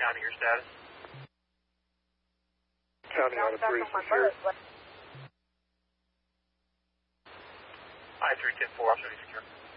County, your status? County out of 3 secure. I-310-4, I'll show you secure.